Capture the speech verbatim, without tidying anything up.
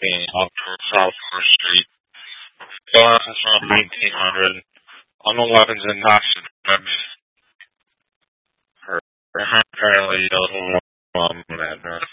being off South First Street. Going since around nineteen hundred. On the weapons and toxic drugs. Her apparently those um, that